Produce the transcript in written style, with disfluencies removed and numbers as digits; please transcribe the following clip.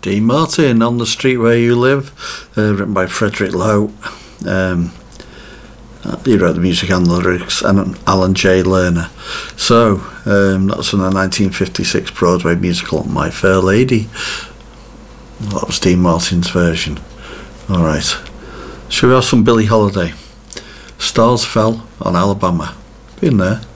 Dean Martin, On the Street Where You Live, written by Frederick Lowe. He wrote the music and the lyrics, and Alan J. Lerner. So, that's from the 1956 Broadway musical My Fair Lady. That was Dean Martin's version. Alright. Shall we have some Billie Holiday? Stars Fell on Alabama. Been there.